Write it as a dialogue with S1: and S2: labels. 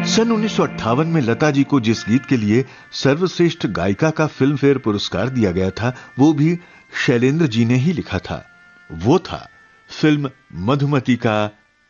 S1: सन 1958 में लता जी को जिस गीत के लिए सर्वश्रेष्ठ गायिका का फिल्म फेयर पुरस्कार दिया गया था, वो भी शैलेंद्र जी ने ही लिखा था। वो था फिल्म मधुमती का